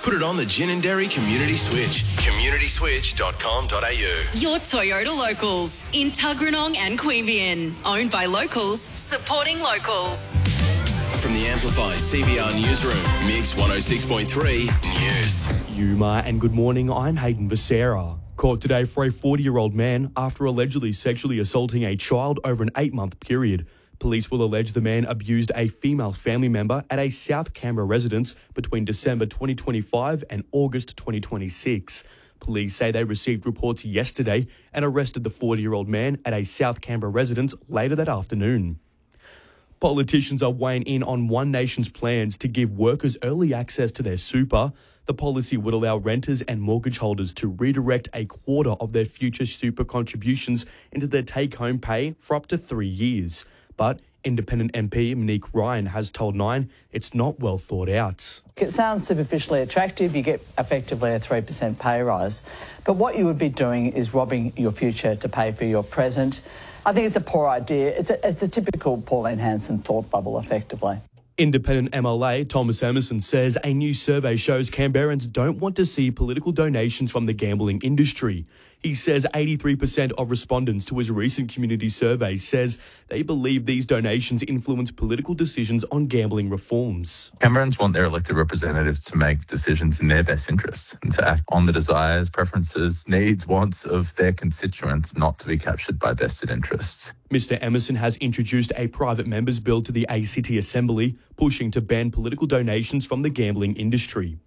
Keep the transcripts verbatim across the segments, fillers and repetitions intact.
Put it on the Gin and Dairy Community Switch. community switch dot com dot a u. Your Toyota Locals in Tuggeranong and Queanbeyan. Owned by locals, supporting locals. From the Amplify C B R Newsroom, Mix one oh six point three News. Yuma and good morning, I'm Hayden Becerra. Caught today for a forty-year-old man after allegedly sexually assaulting a child over an eight-month period. Police will allege the man abused a female family member at a South Canberra residence between December twenty twenty-five and August twenty twenty-six. Police say they received reports yesterday and arrested the forty-year-old man at a South Canberra residence later that afternoon. Politicians are weighing in on One Nation's plans to give workers early access to their super. The policy would allow renters and mortgage holders to redirect a quarter of their future super contributions into their take-home pay for up to three years. But Independent M P Monique Ryan has told Nine it's not well thought out. It sounds superficially attractive. You get effectively a three percent pay rise. But what you would be doing is robbing your future to pay for your present. I think it's a poor idea. It's a, it's a typical Pauline Hanson thought bubble, effectively. Independent M L A Thomas Emerson says a new survey shows Canberrans don't want to see political donations from the gambling industry. He says eighty-three percent of respondents to his recent community survey says they believe these donations influence political decisions on gambling reforms. Canberrans want their elected representatives to make decisions in their best interests and to act on the desires, preferences, needs, wants of their constituents, not to be captured by vested interests. Mister Emerson has introduced a private members' bill to the A C T Assembly, pushing to ban political donations from the gambling industry.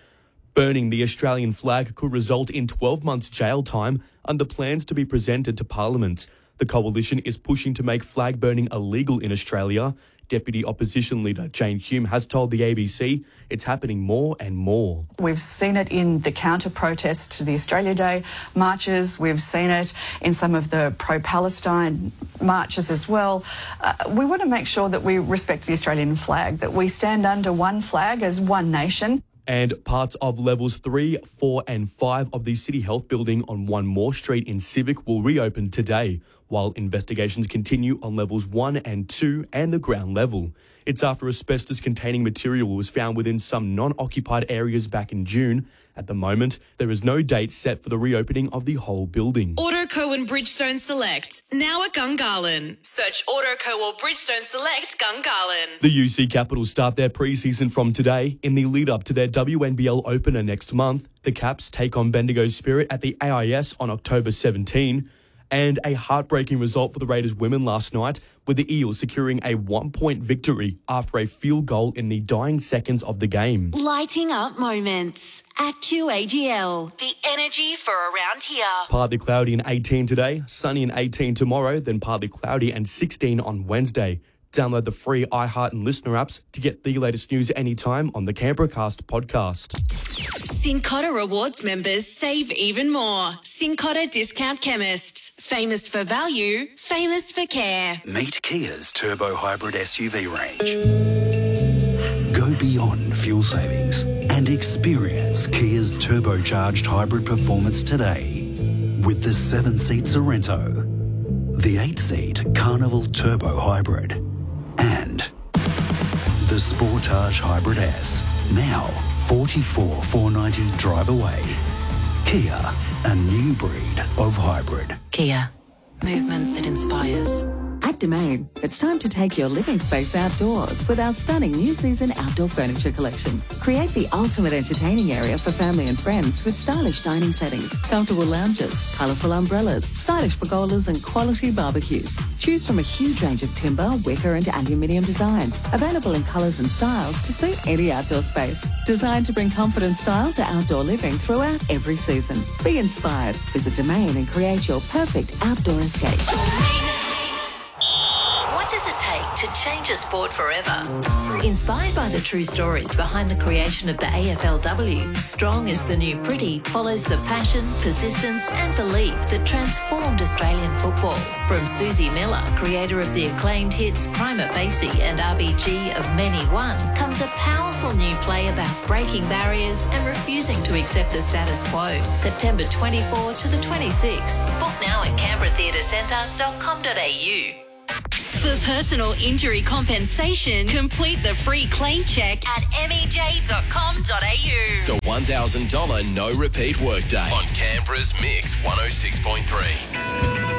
Burning the Australian flag could result in twelve months jail time under plans to be presented to Parliament. The coalition is pushing to make flag burning illegal in Australia. Deputy Opposition Leader Jane Hume has told the A B C it's happening more and more. We've seen it in the counter-protest to the Australia Day marches. We've seen it in some of the pro-Palestine marches as well. Uh, we want to make sure that we respect the Australian flag, that we stand under one flag as one nation. And parts of levels three, four and five of the City Health building on One More Street in Civic will reopen today, while investigations continue on levels one and two and the ground level. It's after asbestos-containing material was found within some non-occupied areas back in June. At the moment, there is no date set for the reopening of the whole building. Autoco and Bridgestone Select, now at Gungahlin. Search Autoco or Bridgestone Select Gungahlin. The U C Capitals start their pre-season from today. In the lead-up to their W N B L opener next month, the Caps take on Bendigo Spirit at the A I S on October seventeenth. And a heartbreaking result for the Raiders women last night, with the Eels securing a one-point victory after a field goal in the dying seconds of the game. Lighting up moments at Q A G L. The energy for around here. Partly cloudy and eighteen today, sunny and eighteen tomorrow, then partly cloudy and sixteen on Wednesday. Download the free iHeart and Listener apps to get the latest news anytime on the Canberracast podcast. Cincotta Rewards members save even more. Cincotta Discount Chemists. Famous for value, famous for care. Meet Kia's Turbo Hybrid S U V range. Go beyond fuel savings and experience Kia's turbocharged hybrid performance today with the seven-seat Sorrento, the eight-seat Carnival Turbo Hybrid, and the Sportage Hybrid S. Now forty-four thousand four hundred ninety drive away. Kia, a new breed of hybrid. Kia, movement that inspires. At Domain, it's time to take your living space outdoors with our stunning new season outdoor furniture collection. Create the ultimate entertaining area for family and friends with stylish dining settings, comfortable lounges, colourful umbrellas, stylish pergolas and quality barbecues. Choose from a huge range of timber, wicker and aluminium designs, available in colours and styles to suit any outdoor space. Designed to bring comfort and style to outdoor living throughout every season. Be inspired. Visit Domain and create your perfect outdoor escape. What does it take to change a sport forever? Inspired by the true stories behind the creation of the A F L W, Strong is the New Pretty follows the passion, persistence and belief that transformed Australian football. From Susie Miller, creator of the acclaimed hits Prima Facie and R B G of Many One, comes a powerful new play about breaking barriers and refusing to accept the status quo. September twenty-fourth to the twenty-sixth. Book now at canberra theatre centre dot com dot a u. For personal injury compensation, complete the free claim check at m e j dot com dot a u. The one thousand dollars no repeat workday on Canberra's Mix one oh six point three.